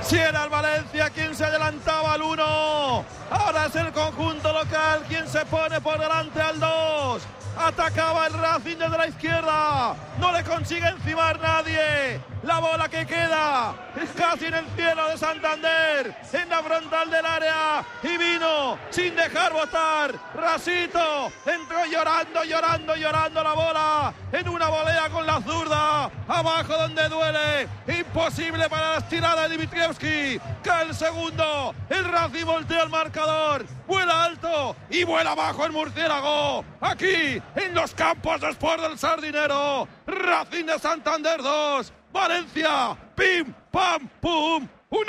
Si era el Valencia quien se adelantaba al 1, ahora es el conjunto local quien se pone por delante al 2. Atacaba el Racing desde la izquierda, no le consigue encimar nadie. La bola que queda es casi en el cielo de Santander, en la frontal del área, y vino sin dejar botar. Rasito entró llorando la bola en una volea con la zurda, abajo donde duele. Imposible para la estirada de Dimitrievski. Cae el segundo, el Racing voltea el marcador, vuela alto y vuela bajo el murciélago. Aquí en los campos de Sport del Sardinero, Racing de Santander 2, Valencia, pim, pam, pum,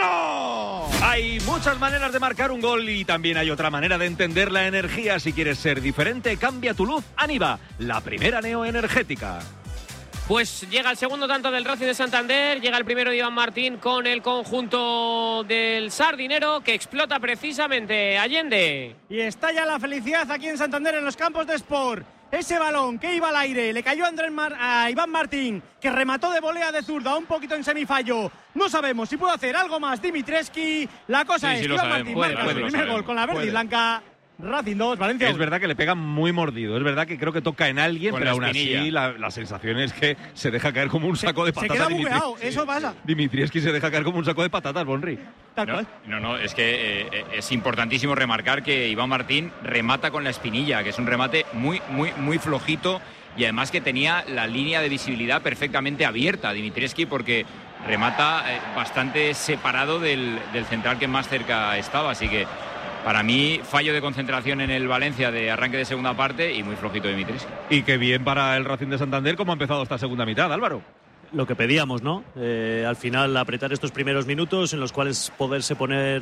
1. Hay muchas maneras de marcar un gol y también hay otra manera de entender la energía. Si quieres ser diferente, cambia tu luz a Niva, la primera neoenergética. Pues llega el segundo tanto del Racing de Santander, llega el primero de Iván Martín con el conjunto del Sardinero, que explota precisamente Allende. Y estalla la felicidad aquí en Santander, en los campos de Sport. Ese balón que iba al aire, le cayó a Iván Martín, que remató de volea de zurda, un poquito en semifallo. No sabemos si puede hacer algo más Dimitrievski. La cosa es que Iván Martín marca su primer gol con la verde y blanca. Racing 2, Valencia 1. Es verdad que le pega muy mordido, es verdad que creo que toca en alguien, con pero aún espinilla. así la sensación es que se deja caer como un saco de patatas. Se queda bugueado, eso pasa. Dimitrievski se deja caer como un saco de patatas, Bonri. No, es que es importantísimo remarcar que Iván Martín remata con la espinilla, que es un remate muy flojito, y además que tenía la línea de visibilidad perfectamente abierta Dimitrievski, porque remata bastante separado del central que más cerca estaba, así que para mí, fallo de concentración en el Valencia de arranque de segunda parte y muy flojito de Dimitrievski. Y qué bien para el Racing de Santander cómo ha empezado esta segunda mitad, Álvaro. Lo que pedíamos, ¿no? Al final apretar estos primeros minutos en los cuales poderse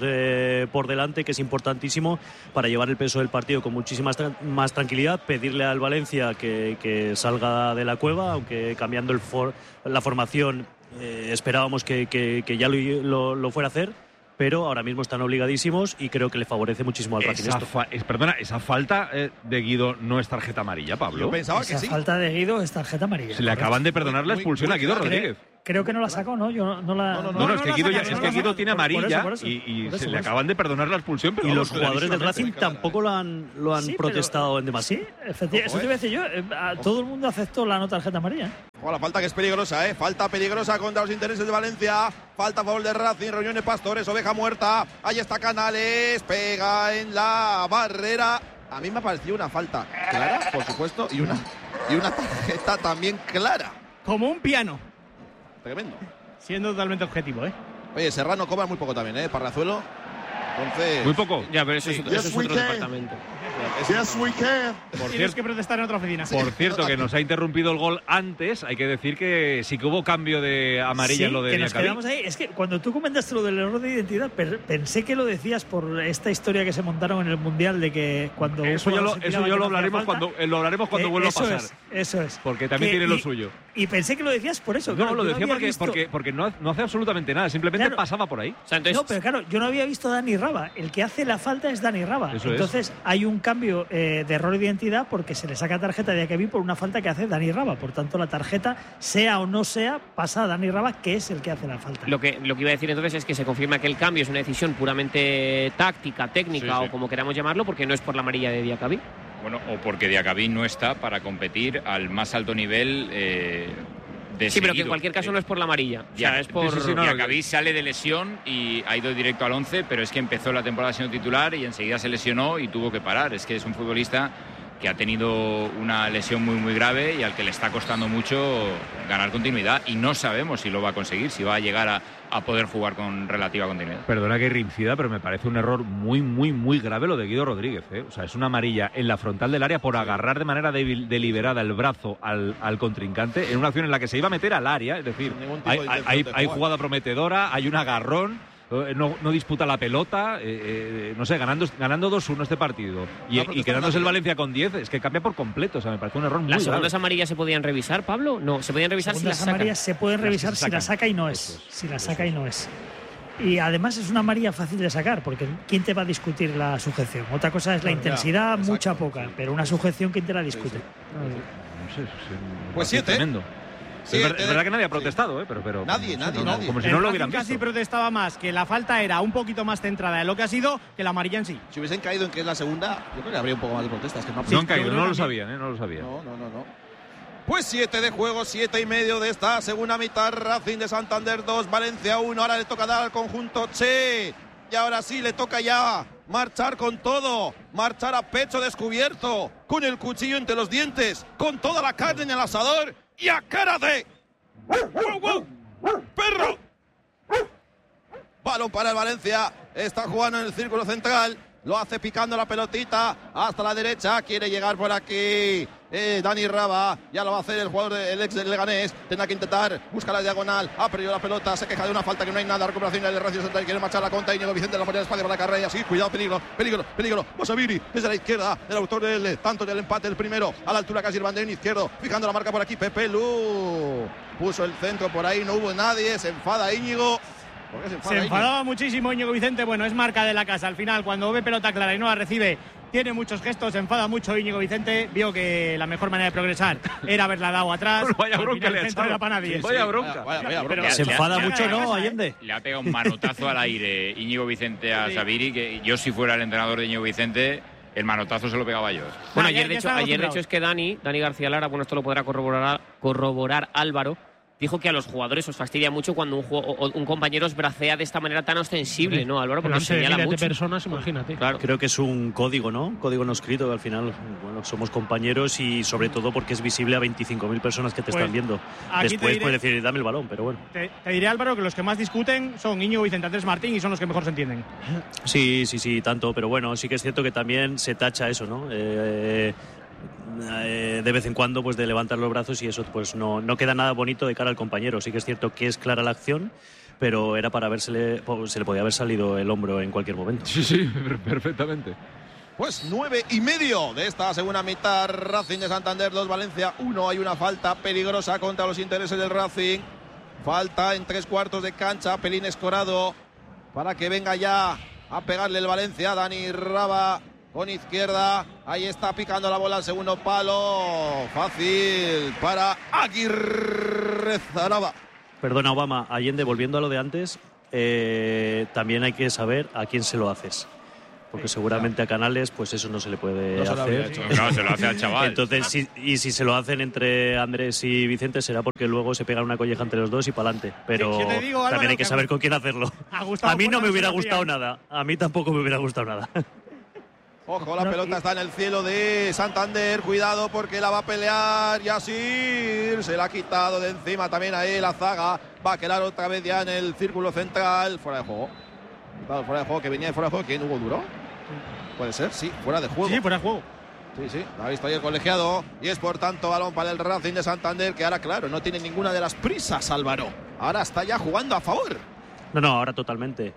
poner por delante, que es importantísimo para llevar el peso del partido con muchísima más tranquilidad, pedirle al Valencia que salga de la cueva, aunque cambiando la formación esperábamos que ya lo fuera a hacer. Pero ahora mismo están obligadísimos y creo que le favorece muchísimo al Racing esto. Perdona, esa falta de Guido no es tarjeta amarilla, Pablo. Yo pensaba que sí. Falta de Guido es tarjeta amarilla. Se le acaban de perdonar la expulsión a Guido Rodríguez. Creo que no la sacó, ¿no? Yo no la. No, es que Guido tiene amarilla y se le acaban de perdonar la expulsión. Pero y los jugadores del Racing tampoco lo han protestado en demasía. Sí, efectivamente. Eso te iba a decir yo. Todo el mundo aceptó la no tarjeta amarilla. La falta que es peligrosa, falta peligrosa contra los intereses de Valencia. Falta a favor de Racing, Reuniones Pastores, oveja muerta. Ahí está Canales, pega en la barrera. A mí me ha parecido una falta clara, por supuesto, y una tarjeta también clara. Como un piano. Tremendo. Siendo totalmente objetivo, Oye, Serrano cobra muy poco también, Parrazuelo. Entonces... Muy poco. Ya, pero eso es otro departamento. Tienes que protestar en otra oficina. Por cierto, que nos ha interrumpido el gol antes. Hay que decir que sí que hubo cambio de amarilla en lo de que nos Diacabí. quedamos ahí. Es que cuando tú comentaste lo del error de identidad, pensé que lo decías por esta historia que se montaron en el Mundial de que cuando eso ya lo hablaremos cuando vuelva a pasar. Eso es. Porque también tiene lo suyo. Y pensé que lo decías por eso. No, claro, lo decía porque no hace absolutamente nada. Simplemente pasaba por ahí. O sea, entonces... No, pero claro, yo no había visto a Dani Raba. El que hace la falta es Dani Raba. Entonces hay un cambio de error de identidad porque se le saca tarjeta de Diacabí por una falta que hace Dani Raba. Por tanto, la tarjeta, sea o no sea, pasa a Dani Raba, que es el que hace la falta. Lo que iba a decir entonces es que se confirma que el cambio es una decisión puramente táctica, técnica o como queramos llamarlo, porque no es por la amarilla de Diacabí. Bueno, o porque Diacabí no está para competir al más alto nivel sí, pero que en cualquier caso no es por la amarilla. O sea, es por... Diacabí sale de lesión y ha ido directo al 11, pero es que empezó la temporada siendo titular y enseguida se lesionó y tuvo que parar. Es que es un futbolista que ha tenido una lesión muy grave y al que le está costando mucho ganar continuidad, y no sabemos si lo va a conseguir, si va a llegar a poder jugar con relativa continuidad. Perdona que rincida, pero me parece un error muy grave lo de Guido Rodríguez, O sea, es una amarilla en la frontal del área por agarrar de manera deliberada el brazo al contrincante en una acción en la que se iba a meter al área. Es decir, hay jugada prometedora, hay un agarrón. No disputa la pelota, no sé, ganando 2-1 este partido y quedándose el Valencia con 10, es que cambia por completo. O sea, me parece un error muy grave. ¿Las segundas amarillas se podían revisar, Pablo? No, se podían revisar si las saca. amarillas se pueden revisar si la saca y no es. Si la saca y no es. Y además es una amarilla fácil de sacar, porque ¿quién te va a discutir la sujeción? Otra cosa es la intensidad, mucha, poca, pero una sujeción, ¿quién te la discute? No sé, pues 7. Tremendo. Es verdad que nadie ha protestado, pero nadie. Como si no lo hubieran visto. Casi protestaba más que la falta era un poquito más centrada en lo que ha sido que la amarilla en sí. Si hubiesen caído en que es la segunda, yo creo que habría un poco más de protestas. Que no han caído, no lo sabían, no lo sabían. No. Pues 7 de juego, 7:30 de esta segunda mitad. Racing de Santander 2, Valencia 1. Ahora le toca dar al conjunto Che. Y ahora sí le toca ya marchar con todo, marchar a pecho descubierto, con el cuchillo entre los dientes, con toda la carne en el asador y a cara de... ¡Perro! Balón para el Valencia, está jugando en el círculo central, lo hace picando la pelotita hasta la derecha, quiere llegar por aquí Dani Raba, ya lo va a hacer el jugador el ex del Leganés, tendrá que intentar buscar la diagonal, ha perdido la pelota, se queja de una falta que no hay nada, recuperación del Racing Santander, quiere marchar la contra, Íñigo Vicente la pone el espacio para la carrera y así, cuidado, peligro, Bosaviri desde la izquierda, el autor del tanto del empate, el primero, a la altura casi el banderín izquierdo, fijando la marca por aquí, Pepe Lu, puso el centro por ahí, no hubo nadie, se enfada Íñigo. Se enfadaba muchísimo Íñigo Vicente. Bueno, es marca de la casa. Al final, cuando ve pelota clara y no la recibe, tiene muchos gestos. Se enfada mucho Íñigo Vicente. Vio que la mejor manera de progresar era haberla dado atrás. Vaya bronca le ha echado. Vaya bronca. Pero se enfada mucho, ¿no, Allende? Le ha pegado un manotazo al aire Íñigo Vicente a Sabiri, que yo si fuera el entrenador de Íñigo Vicente, el manotazo se lo pegaba yo. Bueno, ayer de hecho es que Dani García Lara, bueno, esto lo podrá corroborar Álvaro, dijo que a los jugadores os fastidia mucho cuando un compañero os bracea de esta manera tan ostensible, ¿no, Álvaro? Porque os señala mucho. Personas, imagínate. Claro. Creo que es un código, ¿no? Código no escrito, que al final, bueno, somos compañeros y sobre todo porque es visible a 25.000 personas que te están viendo. Después puedes decir, dame el balón, pero bueno. Te diré, Álvaro, que los que más discuten son Íñigo Vicente, Andrés Martín y son los que mejor se entienden. Sí, tanto, pero bueno, sí que es cierto que también se tacha eso, ¿no? De vez en cuando pues de levantar los brazos y eso pues no queda nada bonito de cara al compañero. Sí que es cierto que es clara la acción, pero era para se le podía haber salido el hombro en cualquier momento. Sí, perfectamente. Pues 9:30 de esta segunda mitad. Racing de Santander 2, Valencia 1. Hay una falta peligrosa contra los intereses del Racing. Falta en 3/4 de cancha. Pelín escorado para que venga ya a pegarle el Valencia. Dani Raba con izquierda, ahí está picando la bola al segundo palo, fácil para Aguirre Zaraba. Perdona, Obama, Allende, volviendo a lo de antes, también hay que saber a quién se lo haces, porque seguramente a Canales pues eso no se le puede hacer. Claro, se lo hace al chaval. Entonces, si se lo hacen entre Andrés y Vicente será porque luego se pegan una colleja entre los dos y para adelante, pero digo, Álvaro, también hay que saber con quién hacerlo. A mí no me hubiera gustado nada, a mí tampoco me hubiera gustado nada. Ojo, la pelota está en el cielo de Santander. Cuidado porque la va a pelear Yasir. Se la ha quitado de encima también ahí la zaga. Va a quedar otra vez ya en el círculo central. Fuera de juego. Fuera de juego, que venía de fuera de juego. ¿Quién? ¿Hugo Duro? Puede ser, sí, fuera de juego. Sí, fuera de juego. Sí, lo ha visto ahí el colegiado. Y es por tanto balón para el Racing de Santander, que ahora, claro, no tiene ninguna de las prisas, Álvaro. Ahora está ya jugando a favor. No, ahora totalmente.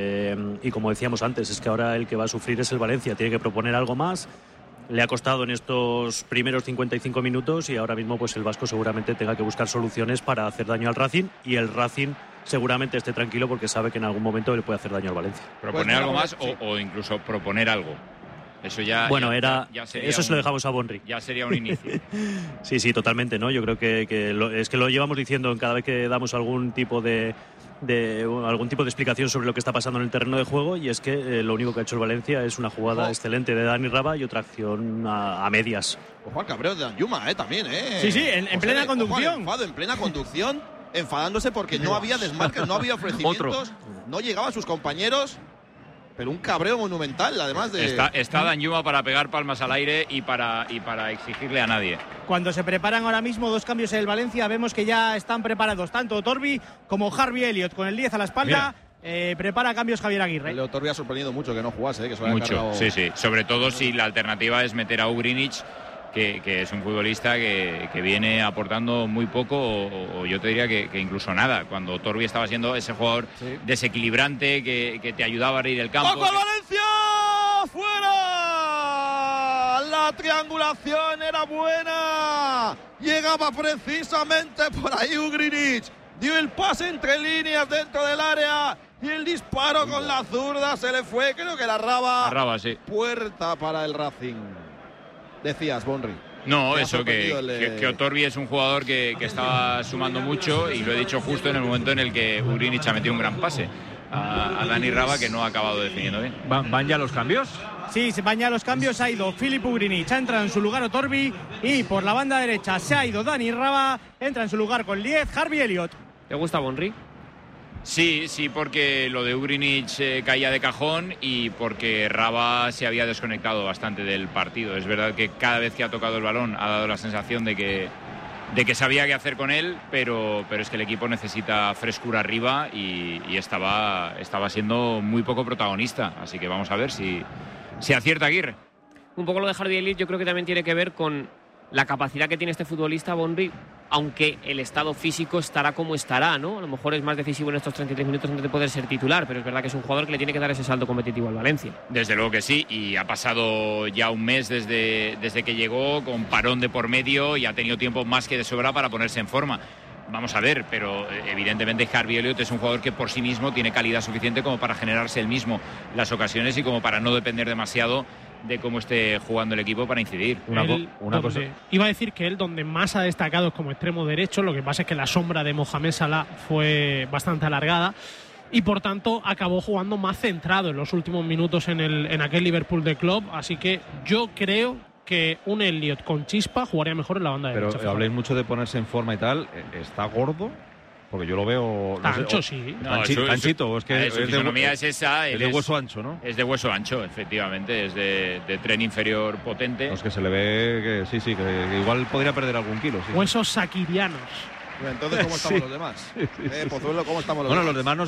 Y como decíamos antes, es que ahora el que va a sufrir es el Valencia. Tiene que proponer algo más. Le ha costado en estos primeros 55 minutos y ahora mismo pues el vasco seguramente tenga que buscar soluciones para hacer daño al Racing y el Racing seguramente esté tranquilo porque sabe que en algún momento le puede hacer daño al Valencia. ¿Proponer algo más o incluso proponer algo? Eso ya. Bueno, ya sería eso se lo dejamos a Bonri. Ya sería un inicio. Sí, totalmente, ¿no? Yo creo que es que lo llevamos diciendo cada vez que damos algún tipo de explicación sobre lo que está pasando en el terreno de juego y es que lo único que ha hecho el Valencia es una jugada excelente de Dani Raba y otra acción a medias. Ojo al cabreo de Danjuma, también, Sí, en plena conducción. Enfado, en plena conducción, enfadándose porque no había desmarques, no había ofrecimientos, no llegaban sus compañeros. Pero un cabreo monumental, además de... Está Danjuma para pegar palmas al aire y para exigirle a nadie. Cuando se preparan ahora mismo dos cambios en el Valencia, vemos que ya están preparados tanto Torbi como Harvey Elliott, con el 10 a la espalda. Prepara cambios Javier Aguirre. Leo Torbi ha sorprendido mucho que no jugase, que se lo haya mucho, cargado... sí. Sobre todo si la alternativa es meter a Ugrinic, que es un futbolista que viene aportando muy poco o yo te diría que incluso nada, cuando Torbi estaba siendo ese jugador desequilibrante que te ayudaba a abrir el campo. ¡Ojo al Valencia! ¡Fuera! La triangulación era buena. Llegaba precisamente por ahí Ugrinic. Dio el pase entre líneas dentro del área y el disparo con la zurda se le fue. Creo que la Raba, sí. Puerta para el Racing. Decías, Bonri. No, eso que Otorbi es un jugador que estaba sumando mucho, y lo he dicho justo en el momento en el que Ugrinic ha metido un gran pase a Dani Raba, que no ha acabado definiendo bien. ¿Van ya los cambios? Sí, se van ya los cambios. Ha ido Filip Ugrinic, ha entrado en su lugar Otorbi, y por la banda derecha se ha ido Dani Raba, entra en su lugar con 10 Harvey Elliott. ¿Te gusta Bonri? Sí, porque lo de Ugrinic caía de cajón y porque Raba se había desconectado bastante del partido. Es verdad que cada vez que ha tocado el balón ha dado la sensación de que sabía qué hacer con él, pero es que el equipo necesita frescura arriba y estaba siendo muy poco protagonista. Así que vamos a ver si acierta Aguirre. Un poco lo de Harvey Elliott yo creo que también tiene que ver con la capacidad que tiene este futbolista, Bonri, aunque el estado físico estará como estará, ¿no? A lo mejor es más decisivo en estos 33 minutos antes de poder ser titular, pero es verdad que es un jugador que le tiene que dar ese salto competitivo al Valencia. Desde luego que sí, y ha pasado ya un mes desde que llegó, con parón de por medio, y ha tenido tiempo más que de sobra para ponerse en forma. Vamos a ver, pero evidentemente Harvey Elliott es un jugador que por sí mismo tiene calidad suficiente como para generarse él mismo las ocasiones y como para no depender demasiado de cómo esté jugando el equipo para incidir. Una cosa. Iba a decir que él donde más ha destacado es como extremo derecho, lo que pasa es que la sombra de Mohamed Salah fue bastante alargada y por tanto acabó jugando más centrado en los últimos minutos en aquel Liverpool de Klopp, así que yo creo que un Elliott con chispa jugaría mejor en la banda derecha. Pero habléis mucho de ponerse en forma y tal. ¿Está gordo? Porque yo lo veo... Ancho, sí. Anchito. Es que su fisonomía es esa. Es de hueso ancho, ¿no? Es de hueso ancho, efectivamente. Es de tren inferior potente. Es que se le ve que sí, que igual podría perder algún kilo. Sí. Huesos saquirianos. Entonces, ¿cómo estamos los demás? Pozuelo, ¿cómo estamos los demás? Los demás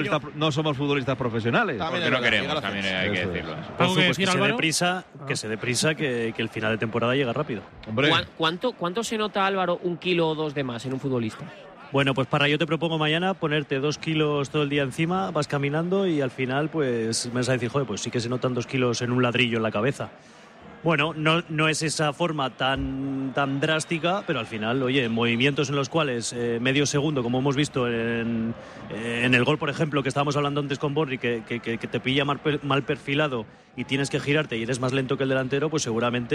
no somos futbolistas profesionales. Porque no queremos, también hay que decirlo. ¿Algo que decir, Álvaro? Que se dé prisa, que el final de temporada llega rápido. Hombre. ¿Cuánto se nota, Álvaro, 1 kilo o 2 de más en un futbolista? Bueno, pues yo te propongo mañana ponerte 2 kilos todo el día encima, vas caminando y al final pues me vas a decir, joder, pues sí que se notan 2 kilos en un ladrillo en la cabeza. Bueno, no es esa forma tan drástica, pero al final, oye, movimientos en los cuales medio segundo, como hemos visto en el gol, por ejemplo, que estábamos hablando antes con Borri, que te pilla mal perfilado y tienes que girarte y eres más lento que el delantero, pues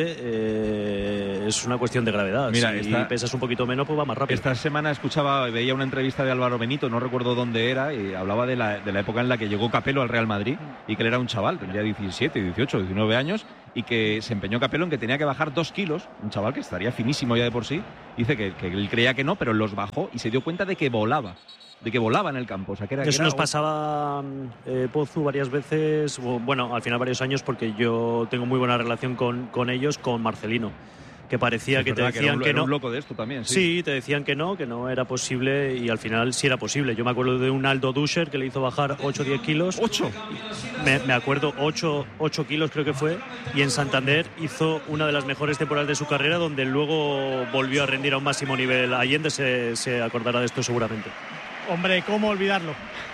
seguramente es una cuestión de gravedad. Mira, si pesas un poquito menos, pues va más rápido. Esta semana veía una entrevista de Álvaro Benito, no recuerdo dónde era, y hablaba de la época en la que llegó Capello al Real Madrid y que él era un chaval, tendría 17, 18, 19 años, y que se empeñó Capello en que tenía que bajar 2 kilos, un chaval que estaría finísimo ya de por sí. Dice que él creía que no, pero los bajó y se dio cuenta de que volaba en el campo. O sea, eso nos pasaba Pozu varias veces, bueno, al final varios años, porque yo tengo muy buena relación con ellos, con Marcelino, que parecía que te decían que no. Era un loco de esto también. Sí, te decían que no era posible, y al final sí era posible. Yo me acuerdo de un Aldo Duscher que le hizo bajar 8 o 10 kilos. ¿8? Me acuerdo, 8 kilos creo que fue, y en Santander hizo una de las mejores temporadas de su carrera, donde luego volvió a rendir a un máximo nivel. Allende se acordará de esto seguramente. Hombre, ¿cómo olvidarlo?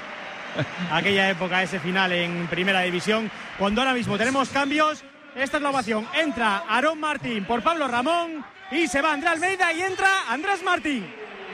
Aquella época, ese final en Primera División, cuando ahora mismo tenemos cambios. Esta es la ovación. Entra Aarón Martín por Pablo Ramón y se va Andrés Almeida y entra Andrés Martín.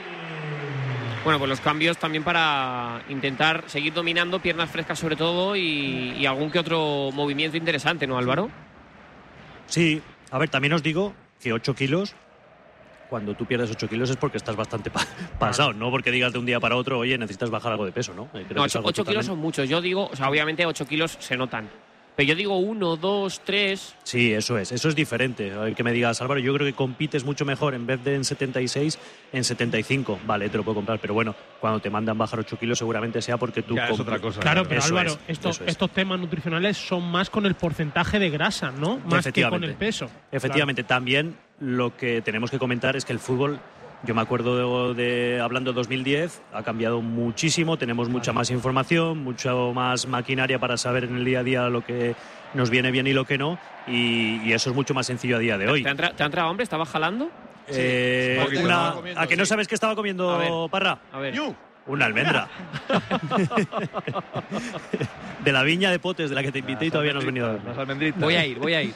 Bueno, pues los cambios también para intentar seguir dominando, piernas frescas sobre todo, y algún que otro movimiento interesante, ¿no, Álvaro? Sí, a ver, también os digo que 8 kilos, cuando tú pierdes 8 kilos es porque estás bastante pasado, no porque digas de un día para otro, oye, necesitas bajar algo de peso, ¿no? No, 8 kilos son muchos. Yo digo, o sea, obviamente 8 kilos se notan. Pero yo digo 1, 2, 3... Sí, eso es diferente. A ver, que me digas, Álvaro, yo creo que compites mucho mejor en vez de en 76, en 75. Vale, te lo puedo comprar, pero bueno, cuando te mandan bajar 8 kilos seguramente sea porque tú... es otra cosa. Claro, pero Álvaro, estos temas nutricionales son más con el porcentaje de grasa, ¿no? Más que con el peso. Efectivamente, claro. También lo que tenemos que comentar es que el fútbol... Yo me acuerdo hablando de 2010, ha cambiado muchísimo, tenemos mucha más información, mucho más maquinaria para saber en el día a día lo que nos viene bien y lo que no, y eso es mucho más sencillo a día de hoy. ¿Te ha entrado hambre? ¿Estabas jalando? ¿A que no sabes qué estaba comiendo, Parra? A ver. Una almendra. De la viña de Potes, de la que te invité y todavía no has venido a ver. Las almendritas. Voy a ir.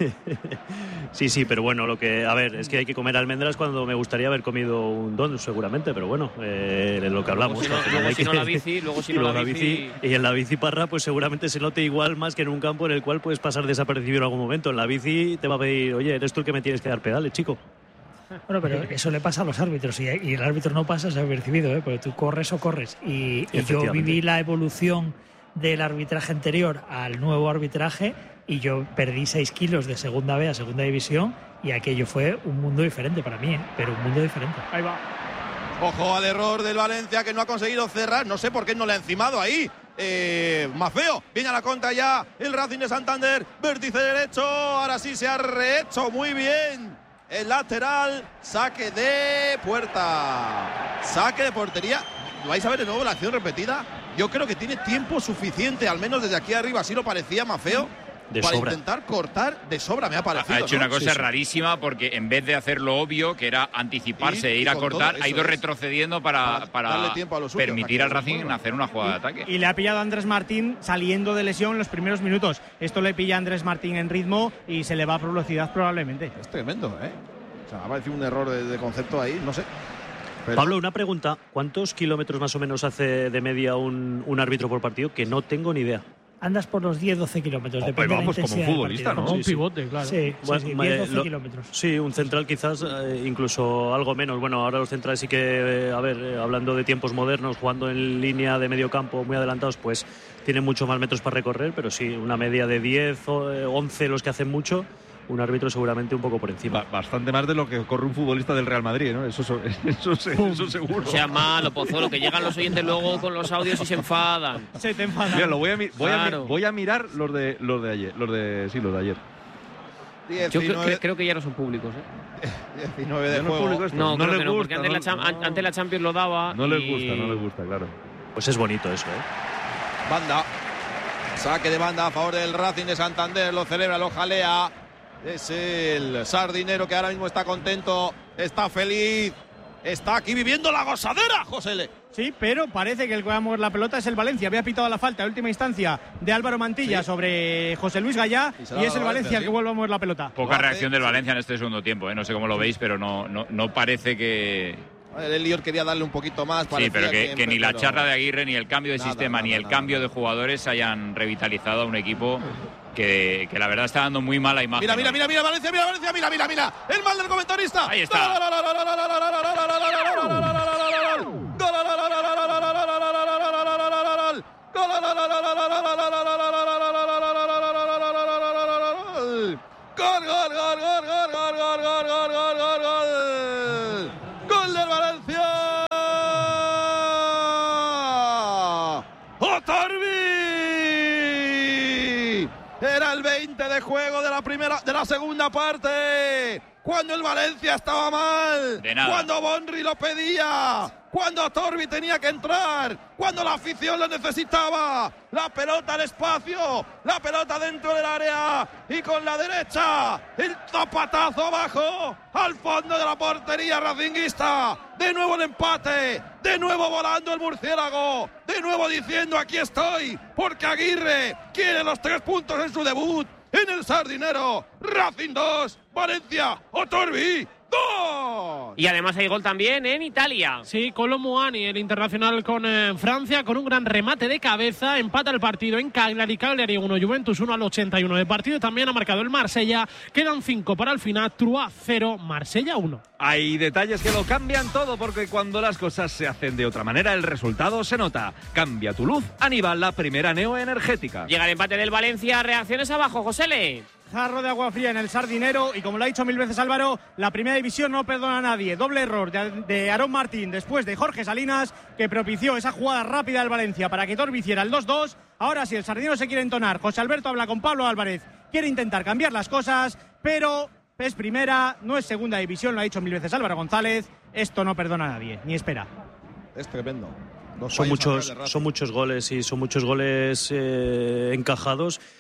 Sí, pero bueno, es que hay que comer almendras cuando me gustaría haber comido un don, seguramente, pero bueno, es lo que hablamos. Luego si no la bici. Y en la bici parra, pues seguramente se note igual más que en un campo en el cual puedes pasar desapercibido en algún momento. En la bici te va a pedir, oye, eres tú el que me tienes que dar pedales, chico. Bueno, pero eso le pasa a los árbitros y el árbitro no pasa desapercibido, porque tú corres o corres. Y yo viví la evolución del arbitraje anterior al nuevo arbitraje y yo perdí 6 kilos de segunda B a segunda división y aquello fue un mundo diferente para mí, pero un mundo diferente. Ahí va. Ojo al error del Valencia, que no ha conseguido cerrar. No sé por qué no le ha encimado ahí. Más feo. Viene a la contra ya el Racing de Santander. Vértice derecho. Ahora sí se ha rehecho muy bien. El lateral, saque de puerta. Saque de portería. ¿Vais a ver de nuevo la acción repetida? Yo creo que tiene tiempo suficiente, al menos desde aquí arriba, así lo parecía Mafeo, para intentar cortar de sobra, me ha parecido. Ha hecho una cosa rarísima, porque en vez de hacer lo obvio, que era anticiparse e ir a cortar, ha ido retrocediendo para darle tiempo a los suyos, permitir al Racing hacer una jugada de ataque. Y le ha pillado a Andrés Martín saliendo de lesión en los primeros minutos. Esto le pilla a Andrés Martín en ritmo y se le va a velocidad probablemente. Es tremendo, O sea, ha parecido un error de concepto ahí, no sé. Pero... Pablo, una pregunta. ¿Cuántos kilómetros más o menos hace de media un árbitro por partido? Que no tengo ni idea. Andas por los 10-12 kilómetros. Depende de la intensidad como un futbolista, ¿no? Como un pivote, claro. Sí, 10-12 kilómetros. Sí, un central quizás incluso algo menos. Bueno, ahora los centrales sí que, hablando de tiempos modernos, jugando en línea de medio campo muy adelantados, pues tienen mucho más metros para recorrer, pero sí, una media de 10 o 11 los que hacen mucho. Un árbitro seguramente un poco por encima. Bastante más de lo que corre un futbolista del Real Madrid, ¿no? Eso seguro. O sea, malo, Pozuelo, que llegan los oyentes luego con los audios y se enfadan. Se te enfadan. Mira, voy a mirar los de ayer. Los de ayer. 19. Yo creo que ya no son públicos, 19 de juego. No, creo que no, porque antes la Champions lo daba. No les gusta, claro. Pues es bonito eso, Banda. Saque de banda a favor del Racing de Santander. Lo celebra, lo jalea. Es el sardinero que ahora mismo está contento, está feliz, está aquí viviendo la gozadera, José L. Sí, pero parece que el que va a mover la pelota es el Valencia. Había pitado la falta en última instancia de Álvaro Mantilla sobre José Luis Gallá y es el Valencia el que vuelve a mover la pelota. Poca reacción del Valencia en este segundo tiempo, no sé cómo lo veis, pero no parece que... El Lior quería darle un poquito más. Sí, pero que ni la charla de Aguirre, ni el cambio de sistema, ni el cambio de jugadores hayan revitalizado a un equipo que la verdad está dando muy mala imagen. Mira, Valencia, mira. El mal del comentarista. Ahí está. Gol del Valencia. Otorbi. Era el 20 de juego de la segunda parte. Cuando el Valencia estaba mal. De nada. Cuando Bonri lo pedía. Cuando Torbi tenía que entrar. Cuando la afición lo necesitaba. La pelota al espacio. La pelota dentro del área. Y con la derecha. El zapatazo abajo. Al fondo de la portería racinguista. De nuevo el empate. De nuevo volando el murciélago. De nuevo diciendo aquí estoy. Porque Aguirre quiere los 3 puntos en su debut. En el Sardinero, Racing 2, Valencia, Otorbi 2. Y además hay gol también en Italia. Sí, Colo Muani, el internacional con Francia, con un gran remate de cabeza, empata el partido en Cagliari, 1, Juventus 1 al 81 de partido. También ha marcado el Marsella, quedan 5 para el final, Troyes 0, Marsella 1. Hay detalles que lo cambian todo, porque cuando las cosas se hacen de otra manera, el resultado se nota. Cambia tu luz, Aníbal, la primera neoenergética. Llega el empate del Valencia, reacciones abajo, Josele. Jarro de agua fría en el Sardinero y como lo ha dicho 1000 veces Álvaro, la primera división no perdona a nadie. Doble error de Aarón Martín después de Jorge Salinas, que propició esa jugada rápida del Valencia para que Torbi hiciera el 2-2. Ahora sí, el Sardinero se quiere entonar. José Alberto habla con Pablo Álvarez, quiere intentar cambiar las cosas, pero es primera, no es segunda división, lo ha dicho 1000 veces Álvaro González. Esto no perdona a nadie, ni espera. Es tremendo. Son muchos goles y son muchos goles encajados.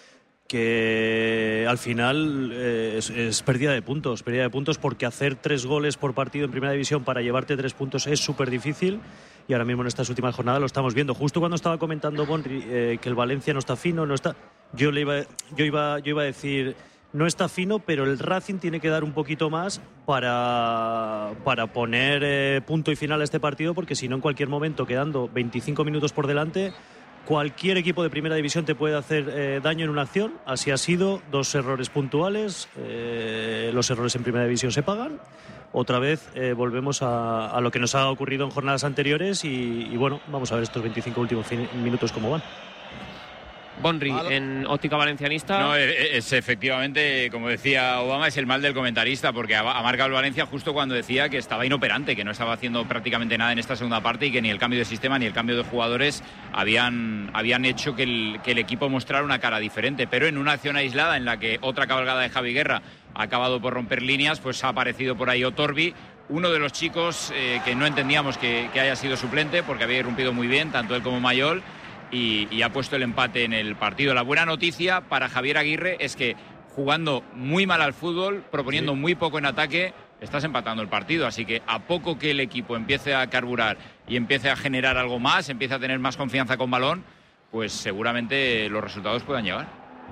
que al final es pérdida de puntos porque hacer 3 goles por partido en primera división para llevarte 3 puntos es súper difícil, y ahora mismo en estas últimas jornadas lo estamos viendo. Justo cuando estaba comentando Bonri que el Valencia no está fino, yo iba a decir, no está fino, pero el Racing tiene que dar un poquito más para poner punto y final a este partido, porque si no, en cualquier momento, quedando 25 minutos por delante, cualquier equipo de primera división te puede hacer daño en una acción. Así ha sido, 2 errores puntuales, los errores en primera división se pagan. Otra vez volvemos a lo que nos ha ocurrido en jornadas anteriores y bueno, vamos a ver estos 25 últimos minutos cómo van. Bonri, en óptica valencianista. No, es efectivamente, como decía Obama, es el mal del comentarista, porque ha marcado el Valencia justo cuando decía que estaba inoperante, que no estaba haciendo prácticamente nada en esta segunda parte y que ni el cambio de sistema ni el cambio de jugadores habían hecho que el equipo mostrara una cara diferente. Pero en una acción aislada en la que otra cabalgada de Javi Guerra ha acabado por romper líneas, pues ha aparecido por ahí Otorbi, uno de los chicos que no entendíamos que haya sido suplente, porque había irrumpido muy bien, tanto él como Mayol. Y ha puesto el empate en el partido. La buena noticia para Javier Aguirre es que jugando muy mal al fútbol, proponiendo muy poco en ataque, estás empatando el partido. Así que a poco que el equipo empiece a carburar y empiece a generar algo más, empiece a tener más confianza con balón, pues seguramente los resultados puedan llegar.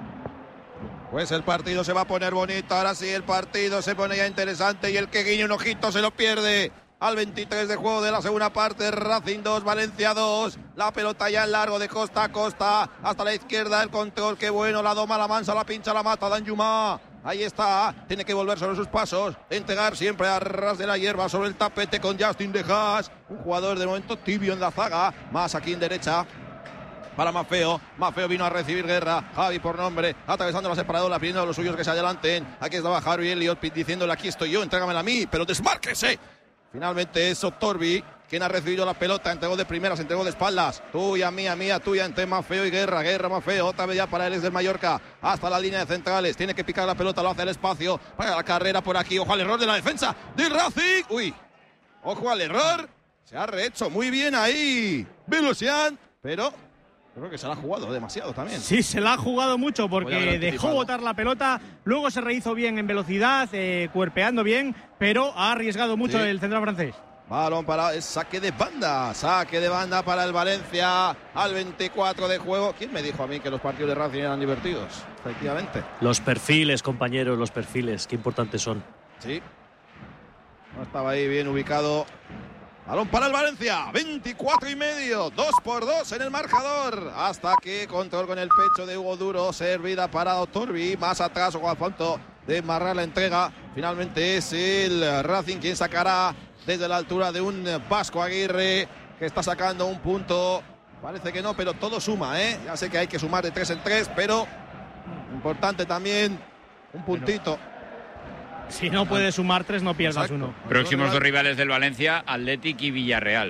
Pues el partido se va a poner bonito. Ahora sí, el partido se pone ya interesante y el que guiña un ojito se lo pierde. Al 23 de juego de la segunda parte, Racing 2, Valencia 2. La pelota ya en largo de costa a costa. Hasta la izquierda el control, qué bueno. La doma, la mansa, la pincha, la mata Danjuma. Ahí está, tiene que volver sobre sus pasos. Entregar siempre a ras de la hierba sobre el tapete con Justin De Haas. Un jugador de momento tibio en la zaga. Más aquí en derecha para Maffeo. Maffeo vino a recibir Guerra. Javi por nombre, atravesando la separadora, pidiendo a los suyos que se adelanten. Aquí estaba Harvey Elliott diciéndole, aquí estoy yo, entrégamela a mí, pero desmárquese. Finalmente es Otorbi quien ha recibido la pelota, entregó de primeras, entregó de espaldas. Tuya, mía, tuya, entre Maffeo y Guerra. Guerra, Maffeo, otra vez ya para el ex del Mallorca. Hasta la línea de centrales, tiene que picar la pelota, lo hace al espacio. Para la carrera por aquí, ojo al error de la defensa del Racing. Uy, ojo al error. Se ha rehecho muy bien ahí Belusian, pero creo que se la ha jugado demasiado también. Sí, se la ha jugado mucho porque dejó botar la pelota, luego se rehizo bien en velocidad, cuerpeando bien, pero ha arriesgado mucho el central francés. Balón para el saque de banda para el Valencia al 24 de juego. ¿Quién me dijo a mí que los partidos de Racing eran divertidos? Efectivamente. Los perfiles, compañeros, los perfiles, qué importantes son. Sí. No estaba ahí bien ubicado. Balón para el Valencia, 24,5, 2-2 en el marcador. Hasta que control con el pecho de Hugo Duro, servida para Otorbi. Más atrás, ojo al punto de embarrar la entrega. Finalmente es el Racing quien sacará desde la altura de un Vasco Aguirre, que está sacando un punto. Parece que no, pero todo suma, ¿eh? Ya sé que hay que sumar de 3 en 3, pero importante también un puntito. Si no puedes sumar 3, no pierdas uno. Próximos 2 rivales del Valencia, Athletic y Villarreal.